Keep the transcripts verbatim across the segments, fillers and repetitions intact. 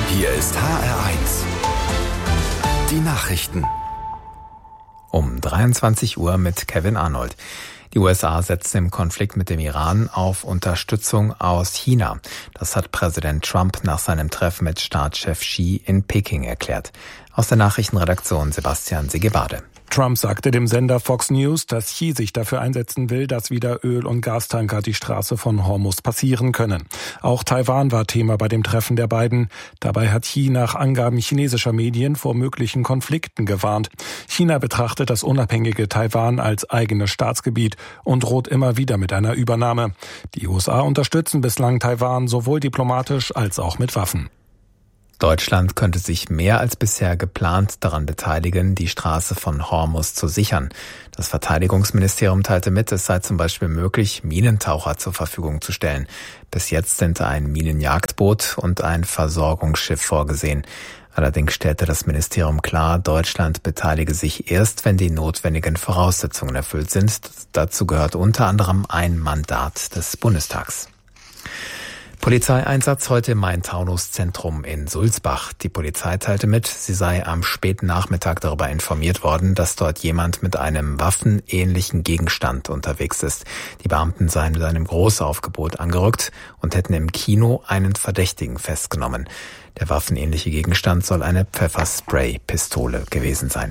Hier ist H R eins. Die Nachrichten. Um dreiundzwanzig Uhr mit Kevin Arnold. Die U S A setzen im Konflikt mit dem Iran auf Unterstützung aus China. Das hat Präsident Trump nach seinem Treffen mit Staatschef Xi in Peking erklärt. Aus der Nachrichtenredaktion Sebastian Segebade. Trump sagte dem Sender Fox News, dass Xi sich dafür einsetzen will, dass wieder Öl- und Gastanker die Straße von Hormuz passieren können. Auch Taiwan war Thema bei dem Treffen der beiden. Dabei hat Xi nach Angaben chinesischer Medien vor möglichen Konflikten gewarnt. China betrachtet das unabhängige Taiwan als eigenes Staatsgebiet und droht immer wieder mit einer Übernahme. Die U S A unterstützen bislang Taiwan sowohl diplomatisch als auch mit Waffen. Deutschland könnte sich mehr als bisher geplant daran beteiligen, die Straße von Hormuz zu sichern. Das Verteidigungsministerium teilte mit, es sei zum Beispiel möglich, Minentaucher zur Verfügung zu stellen. Bis jetzt sind ein Minenjagdboot und ein Versorgungsschiff vorgesehen. Allerdings stellte das Ministerium klar, Deutschland beteilige sich erst, wenn die notwendigen Voraussetzungen erfüllt sind. Dazu gehört unter anderem ein Mandat des Bundestags. Polizeieinsatz heute im Main-Taunus-Zentrum in Sulzbach. Die Polizei teilte mit, sie sei am späten Nachmittag darüber informiert worden, dass dort jemand mit einem waffenähnlichen Gegenstand unterwegs ist. Die Beamten seien mit einem Großaufgebot angerückt und hätten im Kino einen Verdächtigen festgenommen. Der waffenähnliche Gegenstand soll eine Pfefferspray-Pistole gewesen sein.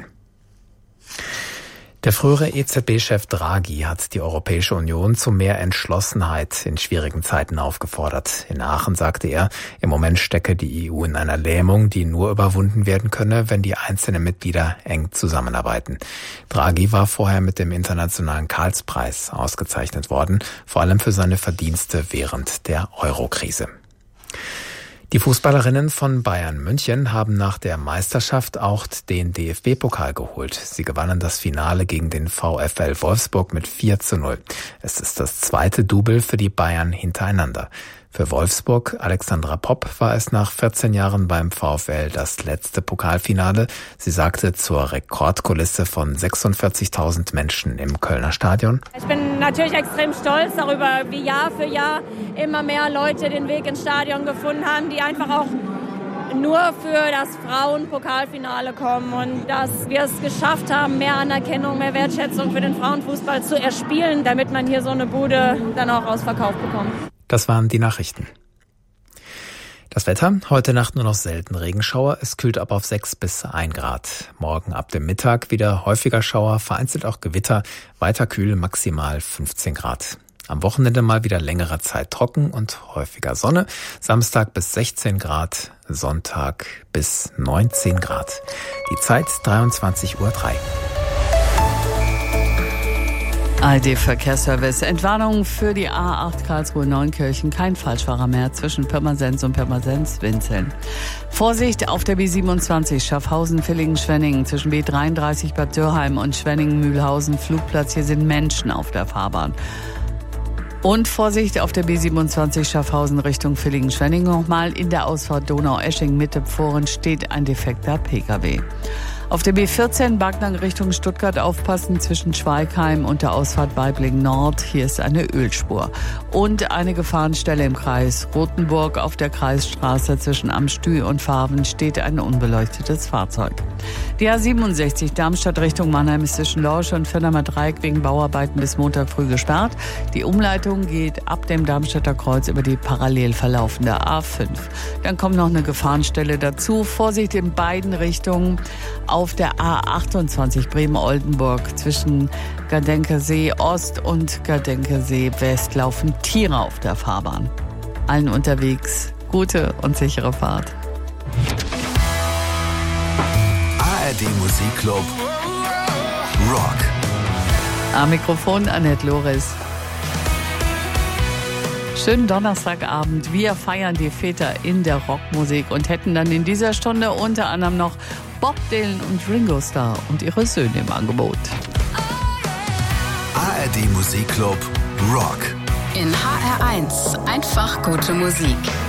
Der frühere E Z B-Chef Draghi hat die Europäische Union zu mehr Entschlossenheit in schwierigen Zeiten aufgefordert. In Aachen sagte er, im Moment stecke die E U in einer Lähmung, die nur überwunden werden könne, wenn die einzelnen Mitglieder eng zusammenarbeiten. Draghi war vorher mit dem Internationalen Karlspreis ausgezeichnet worden, vor allem für seine Verdienste während der Euro-Krise. Die Fußballerinnen von Bayern München haben nach der Meisterschaft auch den D F B-Pokal geholt. Sie gewannen das Finale gegen den VfL Wolfsburg mit vier zu null. Es ist das zweite Double für die Bayern hintereinander. Für Wolfsburg, Alexandra Popp, war es nach vierzehn Jahren beim VfL das letzte Pokalfinale. Sie sagte zur Rekordkulisse von sechsundvierzigtausend Menschen im Kölner Stadion: Ich bin natürlich extrem stolz darüber, wie Jahr für Jahr immer mehr Leute den Weg ins Stadion gefunden haben, die einfach auch nur für das Frauenpokalfinale kommen und dass wir es geschafft haben, mehr Anerkennung, mehr Wertschätzung für den Frauenfußball zu erspielen, damit man hier so eine Bude dann auch ausverkauft bekommt. Das waren die Nachrichten. Das Wetter, heute Nacht nur noch selten Regenschauer, es kühlt ab auf sechs bis ein Grad. Morgen ab dem Mittag wieder häufiger Schauer, vereinzelt auch Gewitter, weiter kühl, maximal fünfzehn Grad. Am Wochenende mal wieder längere Zeit trocken und häufiger Sonne, Samstag bis sechzehn Grad, Sonntag bis neunzehn Grad. Die Zeit dreiundzwanzig Uhr drei. A R D-Verkehrsservice. Entwarnung für die A acht Karlsruhe-Neunkirchen. Kein Falschfahrer mehr zwischen Pirmasens und Pirmasens-Winzeln. Vorsicht auf der B siebenundzwanzig Schaffhausen-Villingen-Schwenningen zwischen B dreiunddreißig Bad Dürrheim und Schwenningen-Mühlhausen-Flugplatz. Hier sind Menschen auf der Fahrbahn. Und Vorsicht auf der B siebenundzwanzig Schaffhausen Richtung Villingen-Schwenningen. Nochmal in der Ausfahrt Donau-Esching-Mitte-Pforen steht ein defekter Pkw. Auf der B vierzehn Backnang Richtung Stuttgart aufpassen zwischen Schweigheim und der Ausfahrt Weiblingen Nord. Hier ist eine Ölspur. Und eine Gefahrenstelle im Kreis Rothenburg auf der Kreisstraße zwischen Amstü und Faven steht ein unbeleuchtetes Fahrzeug. Die A siebenundsechzig Darmstadt Richtung Mannheim ist zwischen Lorsch und Firnamer Dreieck wegen Bauarbeiten bis Montag früh gesperrt. Die Umleitung geht ab dem Darmstädter Kreuz über die parallel verlaufende A fünf. Dann kommt noch eine Gefahrenstelle dazu. Vorsicht in beiden Richtungen. Auf der A achtundzwanzig Bremen-Oldenburg zwischen Gardenkersee Ost und Gardenkersee West laufen Tiere auf der Fahrbahn. Allen unterwegs gute und sichere Fahrt. A R D Musikclub Rock. Am Mikrofon Annette Loris. Schönen Donnerstagabend. Wir feiern die Väter in der Rockmusik und hätten dann in dieser Stunde unter anderem noch Bob Dylan und Ringo Starr und ihre Söhne im Angebot. A R D Musikclub Rock. In H R eins einfach gute Musik.